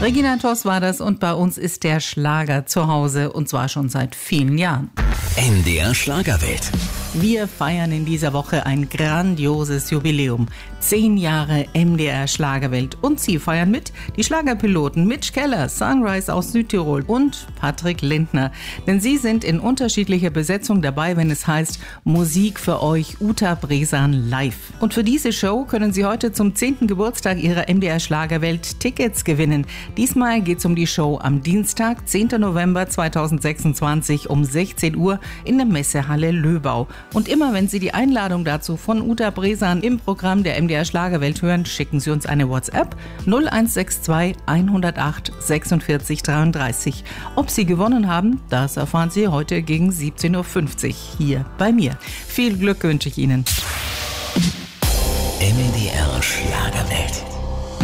Regina Toss war das und bei uns ist der Schlager zu Hause und zwar schon seit vielen Jahren. MDR Schlagerwelt. Wir feiern in dieser Woche ein grandioses Jubiläum. 10 Jahre MDR Schlagerwelt. Und Sie feiern mit die Schlagerpiloten Mitch Keller, Sunrise aus Südtirol und Patrick Lindner. Denn sie sind in unterschiedlicher Besetzung dabei, wenn es heißt Musik für euch Uta Bresan live. Und für diese Show können Sie heute zum 10. Geburtstag Ihrer MDR Schlagerwelt Tickets gewinnen. Diesmal geht es um die Show am Dienstag, 10. November 2026 um 16 Uhr in der Messehalle Löbau. Und immer wenn Sie die Einladung dazu von Uta Bresan im Programm der MDR Schlagerwelt hören, schicken Sie uns eine WhatsApp 0162 108 46 33. Ob Sie gewonnen haben, das erfahren Sie heute gegen 17.50 Uhr hier bei mir. Viel Glück wünsche ich Ihnen. MDR Schlagerwelt.